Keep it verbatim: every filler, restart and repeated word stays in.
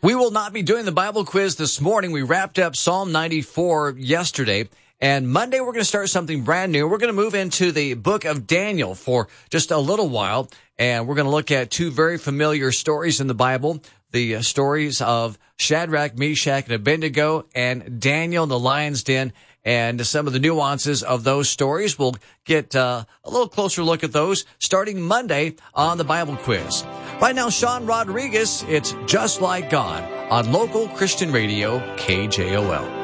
We will not be doing the Bible quiz this morning. We wrapped up Psalm ninety-four yesterday, and Monday we're going to start something brand new. We're going to move into the book of Daniel for just a little while, and we're going to look at two very familiar stories in the Bible, the uh, stories of Shadrach, Meshach, and Abednego, and Daniel in the lion's den, and some of the nuances of those stories. We'll get uh, a little closer look at those starting Monday on the Bible quiz. Right now, Sean Rodriguez, it's Just Like God on local Christian radio, K J O L.